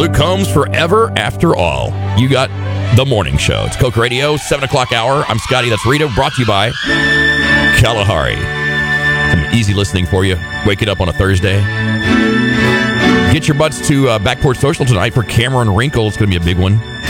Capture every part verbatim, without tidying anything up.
Luke Combs, Forever After All. You got the morning show. It's Coke Radio, seven o'clock hour. I'm Scotty. That's Rita. Brought to you by Kalahari. Some easy listening for you. Wake it up on a Thursday. Get your butts to uh, Backport Social tonight for Cameron Wrinkle. It's going to be a big one.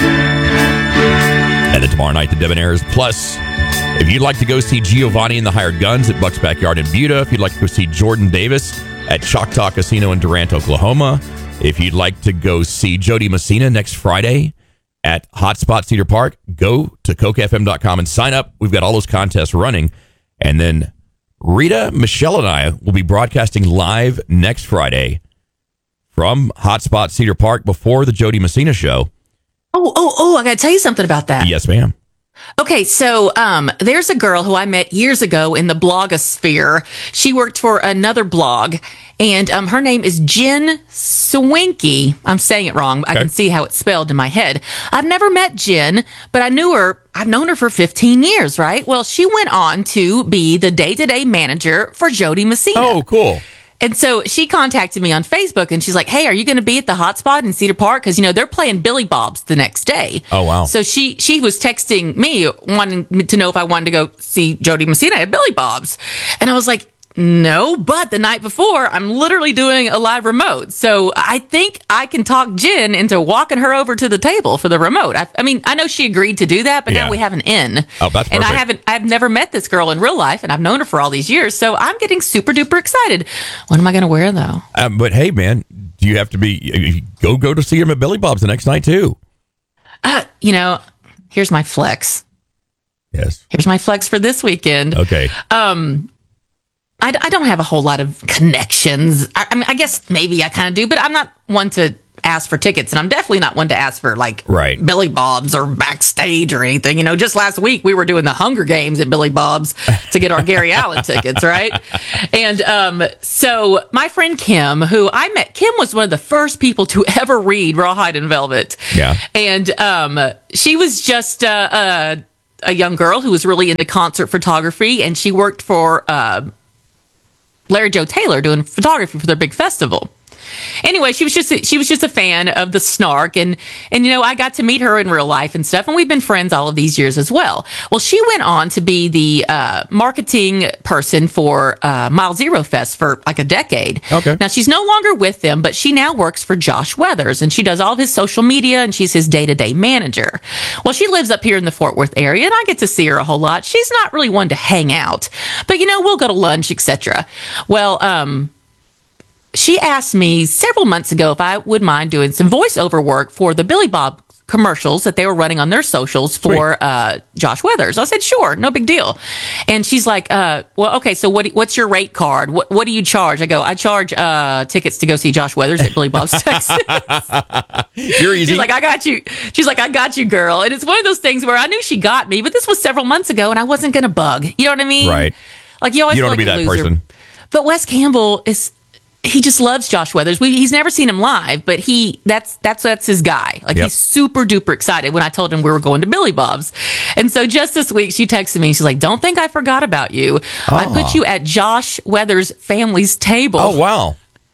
And then tomorrow night, the Debonaires. Plus, if you'd like to go see Giovanni and the Hired Guns at Buck's Backyard in Buda, if you'd like to go see Jordan Davis at Choctaw Casino in Durant, Oklahoma, if you'd like to go see Jody Messina next Friday at Hotspot Cedar Park, go to coke f m dot com and sign up. We've got all those contests running. And then Rita, Michelle, and I will be broadcasting live next Friday from Hotspot Cedar Park before the Jody Messina show. Oh, oh, oh, I got to tell you something about that. Yes, ma'am. Okay, so um, there's a girl who I met years ago in the blogosphere. She worked for another blog, and um, her name is Jen Swinky. I'm saying it wrong. Okay. I can see how it's spelled in my head. I've never met Jen, but I knew her. I've known her for fifteen years, right? Well, she went on to be the day-to-day manager for Jody Messina. Oh, cool. And so she contacted me on Facebook, and she's like, hey, are you going to be at the Hotspot in Cedar Park? Because, you know, they're playing Billy Bob's the next day. Oh, wow. So she she was texting me, wanting to know if I wanted to go see Jody Messina at Billy Bob's. And I was like, no, but the night before, I'm literally doing a live remote. So I think I can talk Jen into walking her over to the table for the remote. I, I mean, I know she agreed to do that, but yeah. Now we have an in. Oh, that's perfect. And I haven't, I've never met this girl in real life, and I've known her for all these years. So I'm getting super duper excited. What am I going to wear, though? Um, but hey, man, do you have to be, go, go to see him at Billy Bob's the next night, too? Uh, you know, here's my flex. Yes. Here's my flex for this weekend. Okay. Um, I, I don't have a whole lot of connections. I, I mean, I guess maybe I kind of do, but I'm not one to ask for tickets, and I'm definitely not one to ask for like right. Billy Bob's or backstage or anything. You know, just last week we were doing the Hunger Games at Billy Bob's to get our Gary Allen tickets, right? And um, so my friend Kim, who I met, Kim was one of the first people to ever read Rawhide and Velvet. Yeah, and um, she was just uh, uh, a young girl who was really into concert photography, and she worked for Uh, Larry Joe Taylor doing photography for their big festival. Anyway, she was just a, she was just a fan of the Snark, and and you know, I got to meet her in real life and stuff, and we've been friends all of these years as well. Well, she went on to be the uh, marketing person for uh, Mile Zero Fest for like a decade. Okay. Now she's no longer with them, but she now works for Josh Weathers, and she does all of his social media, and she's his day-to-day manager. Well, she lives up here in the Fort Worth area, and I get to see her a whole lot. She's not really one to hang out, but you know, we'll go to lunch, et cetera. Well, um. She asked me several months ago if I would mind doing some voiceover work for the Billy Bob commercials that they were running on their socials for uh, Josh Weathers. I said, sure, no big deal. And she's like, uh, well, okay, so what? what's your rate card? What, what do you charge? I go, I charge uh, tickets to go see Josh Weathers at Billy Bob's, Texas. You're easy. She's like, I got you. She's like, I got you, girl. And it's one of those things where I knew she got me, but this was several months ago, and I wasn't going to bug. You know what I mean? Right. Like, you always you don't feel want to like be that a loser. person. But Wes Campbell is... He just loves Josh Weathers. We, he's never seen him live, but he that's that's that's his guy. Like, yep. He's super duper excited when I told him we were going to Billy Bob's. And so just this week, she texted me. She's like, "Don't think I forgot about you. Oh. I put you at Josh Weathers' family's table." Oh, wow.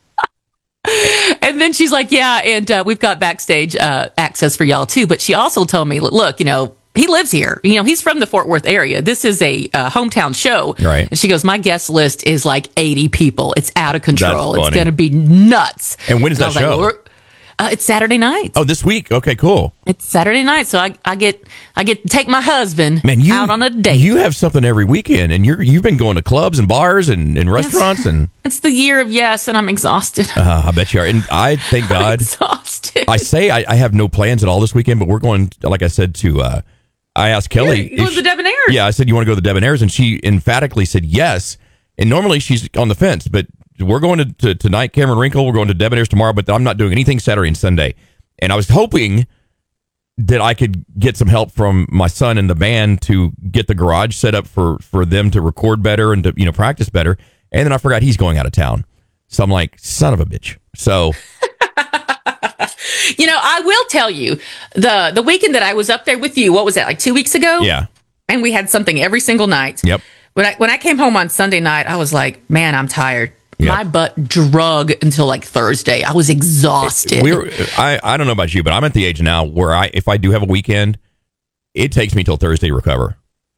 And then she's like, "Yeah, and uh, we've got backstage uh, access for y'all too." But she also told me, "Look, you know, he lives here. You know, he's from the Fort Worth area. This is a uh, hometown show." Right. And she goes, "My guest list is like eighty people. It's out of control. That's it's going to be nuts." And when is that show? Like, well, uh, it's Saturday night. Oh, this week. Okay, cool. It's Saturday night, so I, I get I get to take my husband Man, you, out on a date. You have something every weekend, and you're you've been going to clubs and bars and, and restaurants, and it's the year of yes, and I'm exhausted. Uh, I bet you are. And I thank God. I'm exhausted. I say I, I have no plans at all this weekend, but we're going, like I said, to. Uh, I asked Kelly. Yeah, go to the Debonaires. Yeah, I said, "You want to go to the Debonaires?" And she emphatically said yes. And normally she's on the fence, but we're going to, to tonight, Cameron Wrinkle. We're going to Debonaires tomorrow, but I'm not doing anything Saturday and Sunday. And I was hoping that I could get some help from my son and the band to get the garage set up for, for them to record better and to, you know, practice better. And then I forgot he's going out of town. So I'm like, son of a bitch. So... You know, I will tell you, the the weekend that I was up there with you, what was that, like two weeks ago? Yeah. And we had something every single night. Yep. When I when I came home on Sunday night, I was like, man, I'm tired. Yeah. My butt drug until like Thursday. I was exhausted. We were, I, I don't know about you, but I'm at the age now where I if I do have a weekend, it takes me till Thursday to recover.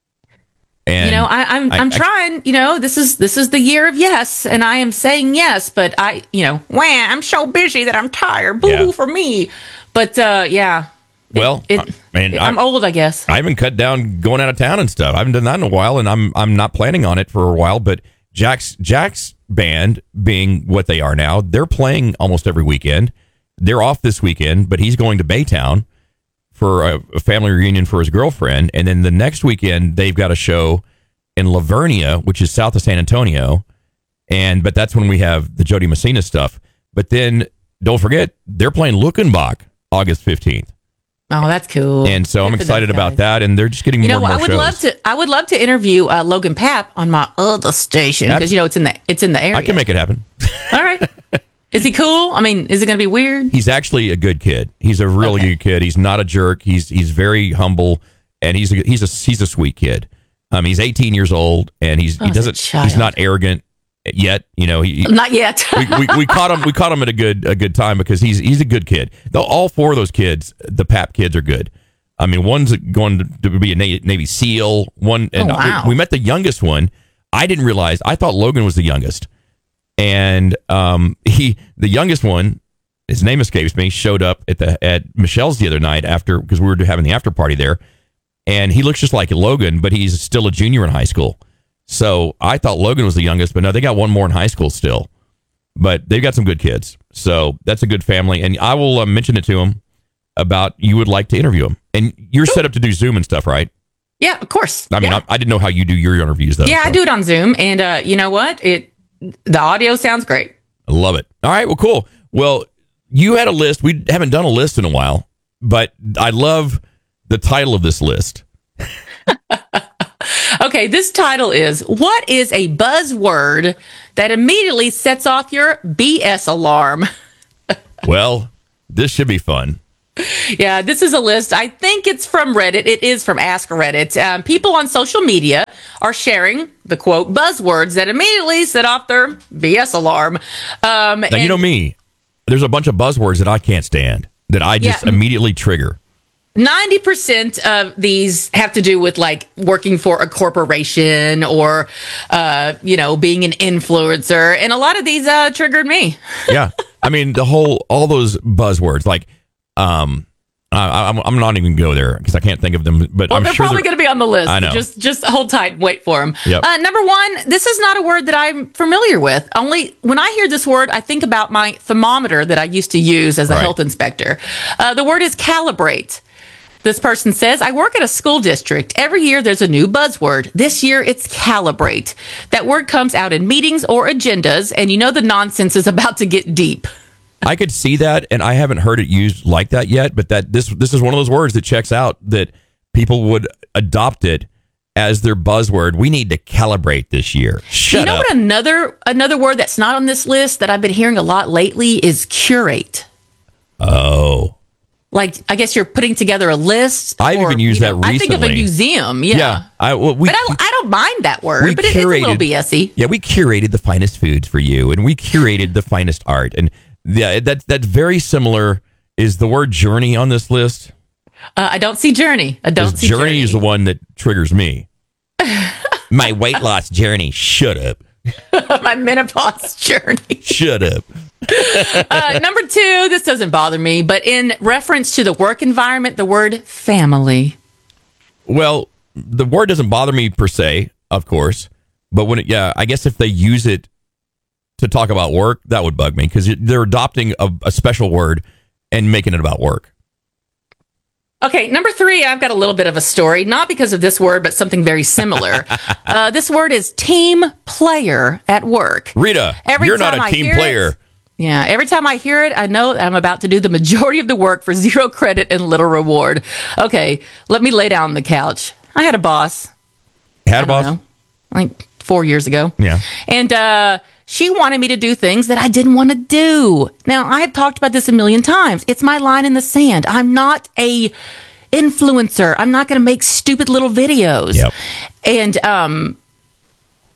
And you know, I, I'm I, I'm I, trying. You know, this is this is the year of yes, and I am saying yes. But I, you know, wah, I'm so busy that I'm tired. Boo hoo Yeah. for me. But uh, yeah. Well, it, I mean, I'm I- old, I guess. I haven't cut down going out of town and stuff. I haven't done that in a while, and I'm I'm not planning on it for a while. But Jack's Jack's band, being what they are now, they're playing almost every weekend. They're off this weekend, but he's going to Baytown for a, a family reunion for his girlfriend, and then the next weekend they've got a show in Lavernia, which is south of San Antonio, and but that's when we have the Jody Messina stuff. But then don't forget they're playing Luckenbach August fifteenth. Oh, that's cool. And so Good I'm for those excited about guys. that, and they're just getting You more know, and I more would shows. love to. I would love to interview uh, Logan Papp on my other station because you know it's in the it's in the area. I can make it happen. All right. Is he cool? I mean, is it going to be weird? He's actually a good kid. He's a really Okay. good kid. He's not a jerk. He's he's very humble, and he's a, he's a he's a sweet kid. Um, he's eighteen years old, and he's Oh, he he's a doesn't child. he's not arrogant yet. You know, he, Not yet. we, we we caught him we caught him at a good a good time because he's he's a good kid. Though all four of those kids, the Pap kids, are good. I mean, one's going to, to be a Navy, Navy SEAL. One, and Oh, wow. we, we met the youngest one. I didn't realize. I thought Logan was the youngest, and um, he the youngest one. His name escapes me. Showed up at the at Michelle's the other night after because we were having the after party there, and he looks just like Logan, but he's still a junior in high school. So I thought Logan was the youngest, but no, they got one more in high school still. But they've got some good kids, so that's a good family. And I will uh, mention it to him about you would like to interview him, and you're set up to do Zoom and stuff, right? Yeah, of course. I mean, yeah. I, I didn't know how you do your interviews though. Yeah, I so do it on Zoom, and uh, you know what? It the audio sounds great. I love it. All right, well, cool. Well, you had a list. We haven't done a list in a while, but I love the title of this list. Okay, this title is "What is a buzzword that immediately sets off your B S alarm?" Well, this should be fun. Yeah, this is a list. I think it's from Reddit. It is from Ask Reddit. Um, people on social media are sharing the quote buzzwords that immediately set off their B S alarm. Um, Now, and- you know me. There's a bunch of buzzwords that I can't stand that I just Yeah. immediately trigger. ninety percent of these have to do with like working for a corporation or, uh, you know, being an influencer. And a lot of these uh, triggered me. Yeah. I mean, the whole, all those buzzwords, like, um, I, I'm, I'm not even go there because I can't think of them, but Well, I'm they're sure probably they're- going to be on the list. I know. Just, just hold tight and wait for them. Yep. Uh, number one, this is not a word that I'm familiar with. Only when I hear this word, I think about my thermometer that I used to use as a Right. health inspector. Uh, the word is calibrate. This person says, I work at a school district. Every year there's a new buzzword. This year it's calibrate. That word comes out in meetings or agendas, and you know the nonsense is about to get deep. I could see that, and I haven't heard it used like that yet. But that this this is one of those words that checks out that people would adopt it as their buzzword. We need to calibrate this year. Shut you know up. what another another word that's not on this list that I've been hearing a lot lately is curate. Oh, Like, I guess you're putting together a list. I've even used you know, that I think of a recently. museum. Yeah. yeah. I well, we But I, I don't mind that word, we but it, it's a little curated- B S y. yeah we curated the finest foods for you, and we curated the finest art, and yeah, that that's very similar. Is the word journey on this list? Uh, I don't see Journey. I don't 'Cause see journey, Journey. is the one that triggers me. My weight loss journey. Shut up. My menopause journey. Shut up. Uh, number two, this doesn't bother me, but in reference to the work environment, the word family. Well, the word doesn't bother me per se, of course, but when it, yeah, I guess if they use it to talk about work, that would bug me because they're adopting a, a special word and making it about work. Okay, number three, I've got a little bit of a story, not because of this word, but something very similar. uh, this word is team player at work. Rita, Every you're not time a I team hear it- player. Yeah, every time I hear it, I know I'm about to do the majority of the work for zero credit and little reward. Okay, let me lay down on the couch. I had a boss. Had a I don't boss? know, like four years ago. Yeah. And uh, she wanted me to do things that I didn't want to do. Now, I have talked about this a million times. It's my line in the sand. I'm not a influencer. I'm not going to make stupid little videos. Yep. And um,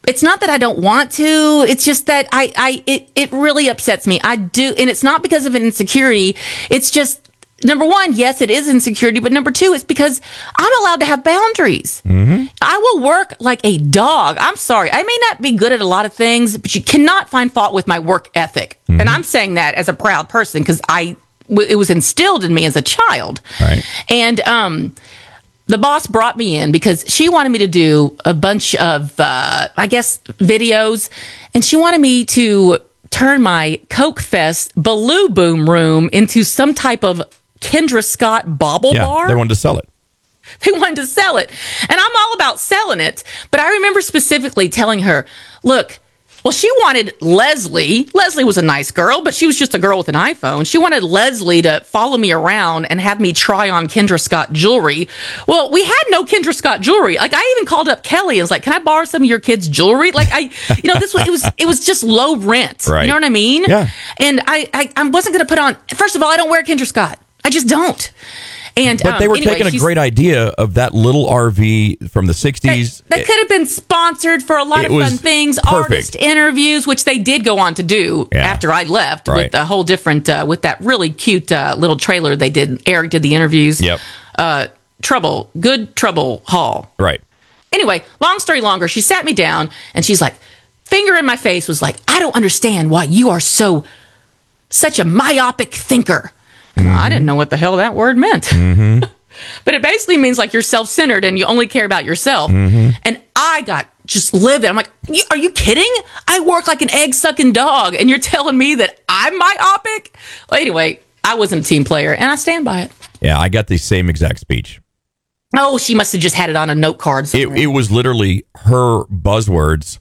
It's not that I don't want to. It's just that I, I, it, it really upsets me. I do. And it's not because of an insecurity. It's just, number one, yes, it is insecurity. But number two, it's because I'm allowed to have boundaries. Mm-hmm. I will work like a dog. I'm sorry. I may not be good at a lot of things, but you cannot find fault with my work ethic. Mm-hmm. And I'm saying that as a proud person because I, it was instilled in me as a child. Right. And, um, the boss brought me in because she wanted me to do a bunch of, uh, I guess, videos. And she wanted me to turn my Coke Fest Baloo Boom room into some type of Kendra Scott bauble yeah, bar. They wanted to sell it. They wanted to sell it. And I'm all about selling it. But I remember specifically telling her, look, well, she wanted Leslie. Leslie was a nice girl, but she was just a girl with an iPhone. She wanted Leslie to follow me around and have me try on Kendra Scott jewelry. Well, we had no Kendra Scott jewelry. Like, I even called up Kelly and was like, can I borrow some of your kids' jewelry? Like, I, you know, this was, it was, it was just low rent. Right. You know what I mean? Yeah. And I, I, I wasn't going to put on, first of all, I don't wear Kendra Scott. I just don't. And, but um, they were anyway, taking a great idea of that little R V from the sixties. That, that could have been sponsored for a lot It of was fun things, perfect. artist interviews, which they did go on to do Yeah. after I left Right. with a whole different, uh, with that really cute uh, little trailer they did. Eric did the interviews. Yep. Uh, Trouble, Good Trouble Hall. Right. Anyway, long story longer, she sat me down and she's like, finger in my face was like, I don't understand why you are so, such a myopic thinker. Mm-hmm. I didn't know what the hell that word meant. Mm-hmm. But it basically means like you're self-centered and you only care about yourself. Mm-hmm. And I got just livid. I'm like, are you kidding? I work like an egg-sucking dog and you're telling me that I'm myopic? Well, anyway, I wasn't a team player and I stand by it. Yeah, I got the same exact speech. Oh, she must have just had it on a note card It, it was literally her buzzwords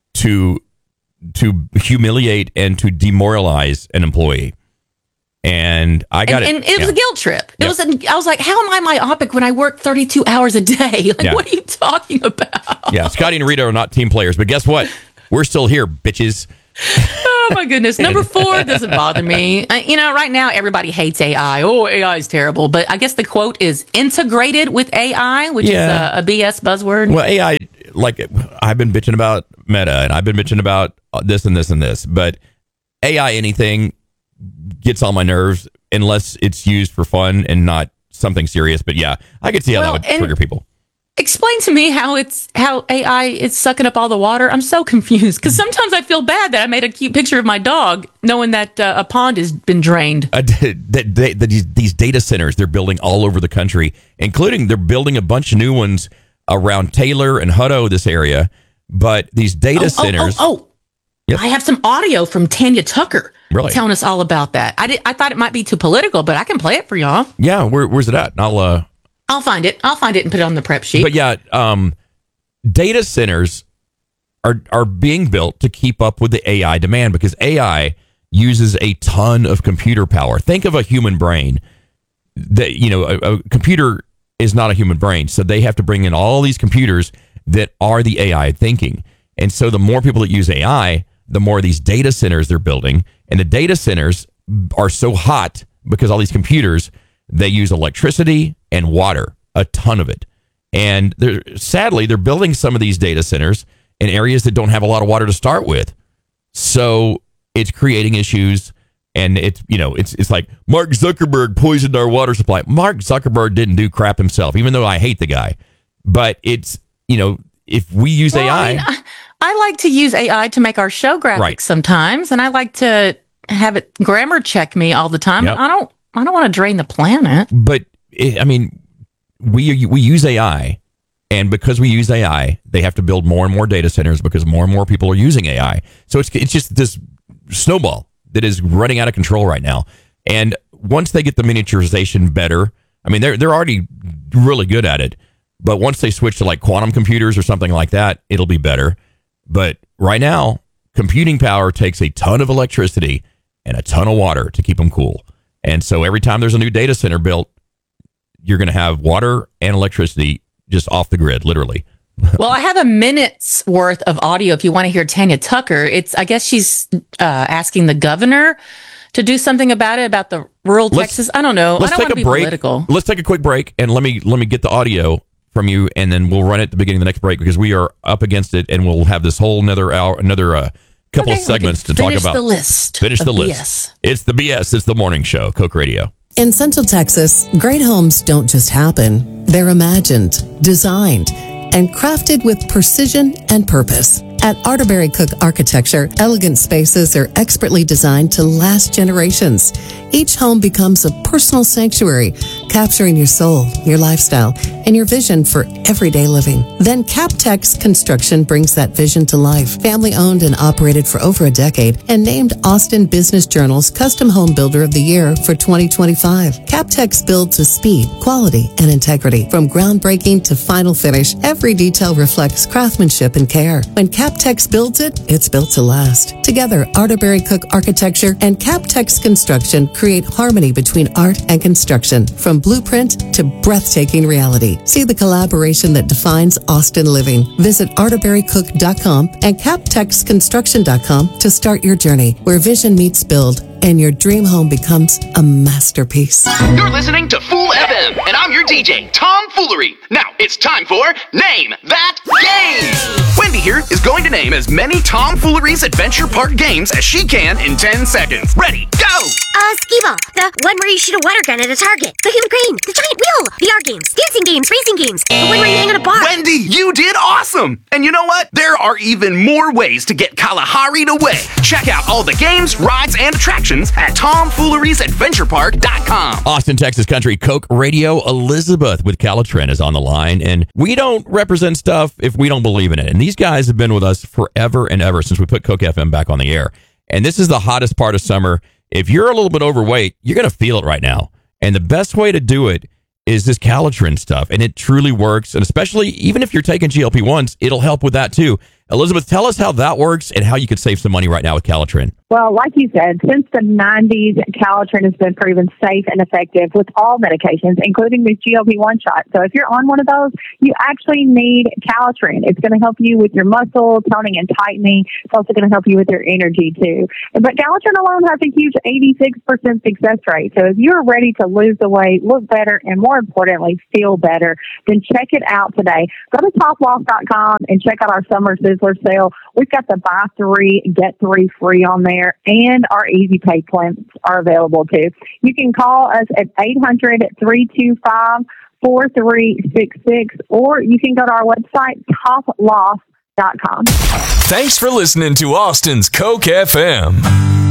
to to humiliate and to demoralize an employee. And I got and, it. And it was yeah. a guilt trip. It Yeah. was. A, I was like, how am I myopic when I work thirty-two hours a day? Like, Yeah. what are you talking about? Yeah, Scotty and Rita are not team players, but guess what? We're still here, bitches. Oh my goodness. Number four doesn't bother me. I, you know, right now everybody hates A I. Oh, A I is terrible. But I guess the quote is integrated with A I, which Yeah. is a, a B S buzzword. Well, A I, like I've been bitching about Meta and I've been bitching about this and this and this, but A I anything gets on my nerves unless it's used for fun and not something serious. But yeah, I could see how Well, that would and- trigger people. Explain to me how it's how A I is sucking up all the water. I'm so confused because sometimes I feel bad that I made a cute picture of my dog, knowing that uh, a pond has been drained. Uh, that they, that these, these data centers they're building all over the country, including they're building a bunch of new ones around Taylor and Hutto, this area. But these data Oh, centers, oh, oh, oh. Yes. I have some audio from Tanya Tucker Really? telling us all about that. I did, I thought it might be too political, but I can play it for y'all. yeah, where, where's it at? And I'll. Uh, I'll find it. I'll find it and put it on the prep sheet. But yeah, um, data centers are are being built to keep up with the A I demand because A I uses a ton of computer power. Think of a human brain. That you know, a, a computer is not a human brain, so they have to bring in all these computers that are the A I thinking. And so the more people that use A I, the more of these data centers they're building, and the data centers are so hot because all these computers. They use electricity and water, a ton of it. And they're, sadly, they're building some of these data centers in areas that don't have a lot of water to start with. So it's creating issues. And it's, you know, it's it's like Mark Zuckerberg poisoned our water supply. Mark Zuckerberg didn't do crap himself, even though I hate the guy. But it's, you know, if we use well, A I. I, mean, I, I like to use A I to make our show graphics Right. sometimes. And I like to have it grammar check me all the time. Yep. I don't I don't want to drain the planet. But it, I mean, we we use A I, and because we use A I, they have to build more and more data centers because more and more people are using A I. So it's it's just this snowball that is running out of control right now. And once they get the miniaturization better, I mean, they're they're already really good at it. But once they switch to like quantum computers or something like that, it'll be better. But right now, computing power takes a ton of electricity and a ton of water to keep them cool. And so every time there's a new data center built, you're going to have water and electricity just off the grid, literally. Well, I have a minute's worth of audio if you want to hear Tanya Tucker. It's I guess she's uh, asking the governor to do something about it, about the rural Let's- Texas. I don't know. I Let's don't take want to a be break. political. Let's take a quick break and let me let me get the audio from you, and then we'll run it at the beginning of the next break because we are up against it, and we'll have this whole another hour, another uh, couple okay, of segments to talk about. Finish the list. Finish the list. B S. It's the B S. It's the morning show, Coke Radio. In Central Texas, great homes don't just happen. They're imagined, designed, and crafted with precision and purpose. At Arterberry Cook Architecture, elegant spaces are expertly designed to last generations. Each home becomes a personal sanctuary, capturing your soul, your lifestyle, and your vision for everyday living. Then Captex Construction brings that vision to life. Family owned and operated for over a decade and named Austin Business Journal's Custom Home Builder of the Year for twenty twenty-five. Captex builds with speed, quality, and integrity. From groundbreaking to final finish, every detail reflects craftsmanship and care. When Captex builds it, it's built to last. Together, Arterberry Cook Architecture and Captex Construction create harmony between art and construction, from blueprint to breathtaking reality. See the collaboration that defines Austin living. Visit arterberry cook dot com and captex construction dot com to start your journey, where vision meets build and your dream home becomes a masterpiece. You're listening to Fool F M, and I'm your D J, Tom Foolery. Now, it's time for Name That Game! Wendy here is going to name as many Tom Foolery's Adventure Park games as she can in ten seconds. Ready, go! Uh, Skee-Ball, the one where you shoot a water gun at a target, the human crane, the giant wheel, V R games, dancing games, racing games, the one where you hang on a bar. Wendy, you did awesome! And you know what? There are even more ways to get Kalahari'd away. Check out all the games, rides, and attractions at tom fooleries adventure park dot com. Austin, Texas Country Coke Radio. Elizabeth with Calitrin is on the line, and we don't represent stuff if we don't believe in it. And these guys have been with us forever and ever since we put Coke F M back on the air. And this is the hottest part of summer. If you're a little bit overweight, you're going to feel it right now. And the best way to do it is this Calitrin stuff. And it truly works. And especially, even if you're taking G L P ones, it'll help with that too. Elizabeth, tell us how that works and how you could save some money right now with Calitrin. Well, like you said, since the nineties, Calitrin has been proven safe and effective with all medications, including these G L P one shots. So if you're on one of those, you actually need Calitrin. It's going to help you with your muscle toning and tightening. It's also going to help you with your energy, too. But Calitrin alone has a huge eighty-six percent success rate. So if you're ready to lose the weight, look better, and more importantly, feel better, then check it out today. Go to top loss dot com and check out our summer Sizzler sale. We've got the buy three, get three free on there, and our easy pay plans are available too. You can call us at eight hundred, three two five, four three six six, or you can go to our website, top loss dot com. Thanks for listening to Austin's Coke F M.